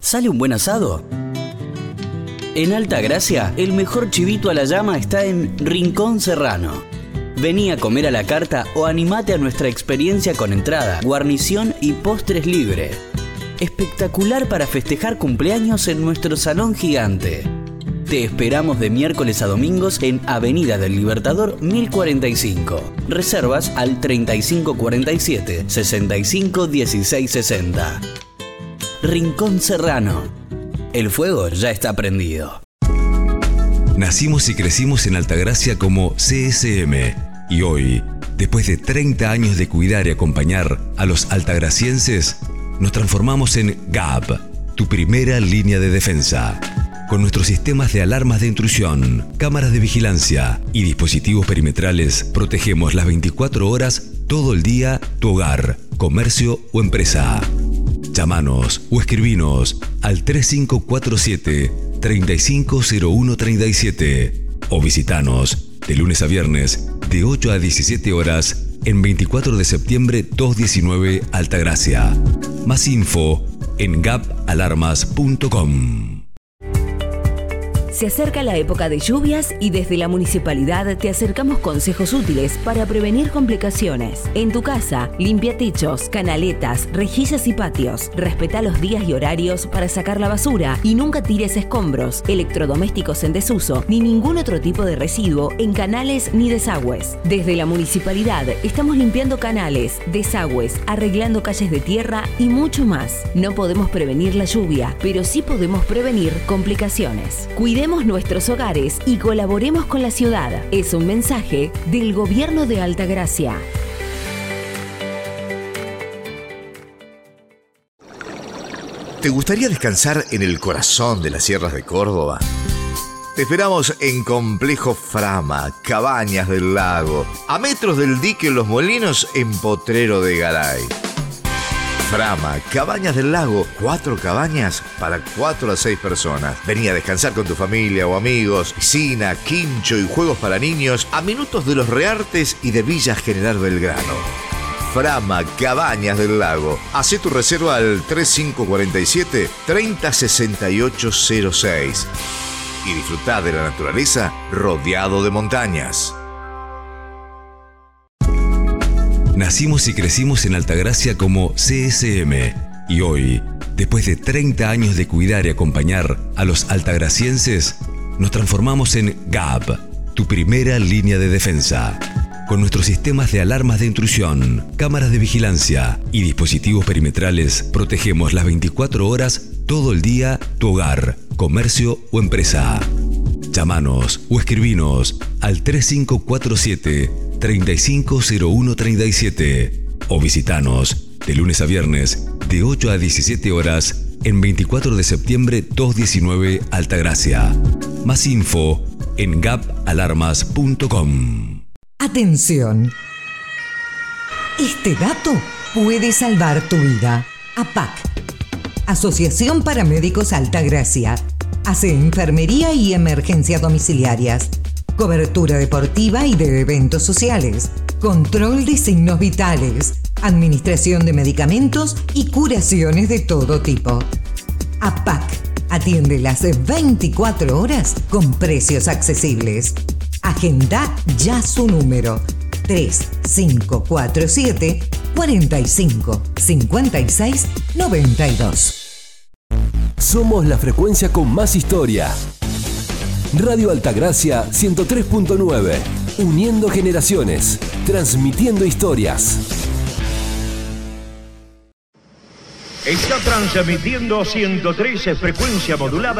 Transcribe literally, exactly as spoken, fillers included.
¿Sale un buen asado? En Altagracia, el mejor chivito a la llama está en Rincón Serrano. Vení a comer a la carta o animate a nuestra experiencia con entrada, guarnición y postres libre. Espectacular para festejar cumpleaños en nuestro salón gigante. Te esperamos de miércoles a domingos en Avenida del Libertador mil cuarenta y cinco. Reservas al treinta y cinco cuarenta y siete, sesenta y cinco dieciséis sesenta. Rincón Serrano. El fuego ya está prendido. Nacimos y crecimos en Altagracia como C S M. Y hoy, después de treinta años de cuidar y acompañar a los altagracienses, nos transformamos en G A P, tu primera línea de defensa. Con nuestros sistemas de alarmas de intrusión, cámaras de vigilancia y dispositivos perimetrales, protegemos las veinticuatro horas, todo el día, tu hogar, comercio o empresa. Llámanos o escribinos al tres cinco cuatro siete, tres cinco cero uno tres siete o visitanos de lunes a viernes de ocho a diecisiete horas en veinticuatro de septiembre doscientos diecinueve Altagracia. Más info en gap alarmas punto com. Se acerca la época de lluvias y desde la municipalidad te acercamos consejos útiles para prevenir complicaciones. En tu casa, limpia techos, canaletas, rejillas y patios. Respeta los días y horarios para sacar la basura y nunca tires escombros, electrodomésticos en desuso ni ningún otro tipo de residuo en canales ni desagües. Desde la municipalidad estamos limpiando canales, desagües, arreglando calles de tierra y mucho más. No podemos prevenir la lluvia, pero sí podemos prevenir complicaciones. Cuidemos nuestros hogares y colaboremos con la ciudad. Es un mensaje del Gobierno de Altagracia. ¿Te gustaría descansar en el corazón de las sierras de Córdoba? Te esperamos en Complejo Frama, Cabañas del Lago, a metros del dique Los Molinos en Potrero de Garay. Frama, Cabañas del Lago, cuatro cabañas para cuatro a seis personas. Vení a descansar con tu familia o amigos, piscina, quincho y juegos para niños a minutos de Los Reartes y de Villa General Belgrano. Frama, Cabañas del Lago. Hacé tu reserva al tres cinco cuatro siete, treinta sesenta y ocho cero seis y disfrutá de la naturaleza rodeado de montañas. Nacimos y crecimos en Altagracia como C S M. Y hoy, después de treinta años de cuidar y acompañar a los altagracienses, nos transformamos en G A P, tu primera línea de defensa. Con nuestros sistemas de alarmas de intrusión, cámaras de vigilancia y dispositivos perimetrales, protegemos las veinticuatro horas, todo el día, tu hogar, comercio o empresa. Llámanos o escribinos al tres cinco cuatro siete, tres cinco cero uno tres siete o visitanos de lunes a viernes de ocho a diecisiete horas en veinticuatro de septiembre doscientos diecinueve Altagracia. Más info en gap alarmas punto com. Atención. Este dato puede salvar tu vida. A P A C, Asociación Paramédicos Altagracia, hace enfermería y emergencias domiciliarias, cobertura deportiva y de eventos sociales, control de signos vitales, administración de medicamentos y curaciones de todo tipo. A P A C atiende las veinticuatro horas con precios accesibles. Agenda ya su número tres cinco cuatro siete, cuarenta y cinco, cincuenta y seis, noventa y dos. Somos la frecuencia con más historia. Radio Altagracia ciento tres punto nueve, uniendo generaciones, transmitiendo historias. Está transmitiendo ciento tres frecuencia modulada.